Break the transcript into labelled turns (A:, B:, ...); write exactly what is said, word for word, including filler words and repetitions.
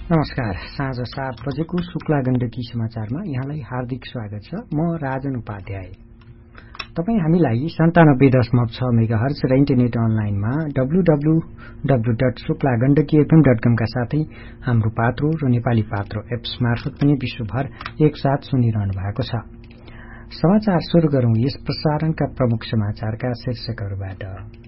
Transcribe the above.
A: नमस्कार। साँझ सात बजेको शुक्ला गण्डकी समाचारमा यहाँलाई हार्दिक स्वागत छ। म राजन उपाध्याय। तपाई हामीलाई सन्तानब्बे दशमलव छ मेगा हर्ज र इन्टरनेट अनलाइनमा W W W dot Shukla Gandaki FM dot कम का साथै हाम्रो पात्रो र नेपाली पात्रो एप्स मार्फत पनि विश्वभर एकसाथ सुनिरहनु भएको छ। समाचार शुरू गरौं यस प्रसारणका प्रमुख समाचारका शीर्षकहरूबाट।